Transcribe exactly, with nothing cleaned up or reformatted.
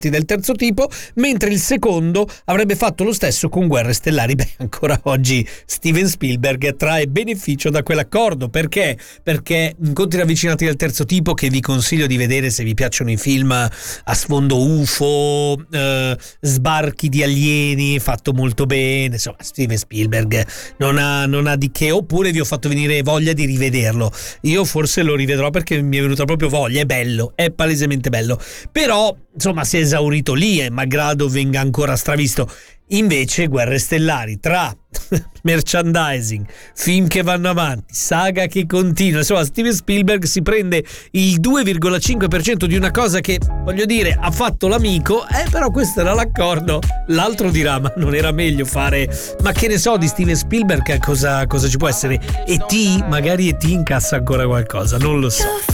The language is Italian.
del terzo tipo, mentre il secondo avrebbe fatto lo stesso con Guerre Stellari. Beh, ancora oggi Steven Spielberg trae beneficio da quell'accordo. Perché? Perché Incontri ravvicinati del terzo tipo, che vi consiglio di vedere se vi piacciono i film a sfondo U F O, eh, sbarchi di alieni, fatto molto bene, insomma Steven Spielberg non ha, non ha di che. Oppure vi ho fatto venire voglia di rivederlo. Io forse lo rivedrò perché mi è venuta proprio voglia. È bello, è palesemente bello, però insomma si è esaurito lì e malgrado venga ancora stravisto. Invece Guerre Stellari, tra merchandising, film che vanno avanti, saga che continua, insomma Steven Spielberg si prende il due virgola cinque per cento di una cosa che, voglio dire, ha fatto l'amico, eh però questo era l'accordo. L'altro dirà, ma non era meglio fare, ma che ne so, di Steven Spielberg cosa, cosa ci può essere? E T? Magari E T incassa ancora qualcosa, non lo so.